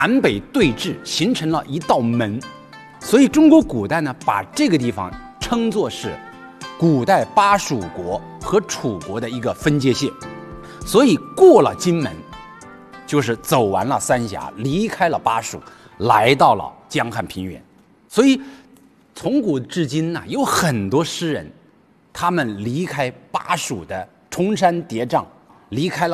南北对峙，形成了一道门。所以中国古代呢，把这个地方称作是古代巴蜀国和楚国的一个分界线。所以过了荆门，就是走完了三峡，离开了巴蜀，来到了江汉平原。所以从古至今呢，有很多诗人，他们离开巴蜀的崇山叠嶂，离开了